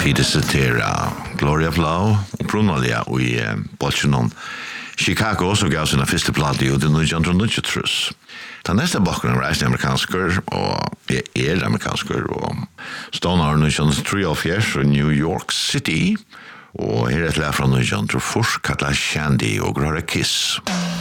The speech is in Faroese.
Peter Cetera, Gloria Flau og Brunalia i Bolsjenon Chicago som gav sina første plate ut i 1993. Den neste bakgrunnen reiste amerikansker, og amerikansker, og stående 1973 i New York City, og her et lær fra 1994 kallet Shandy og Grøyre Kiss.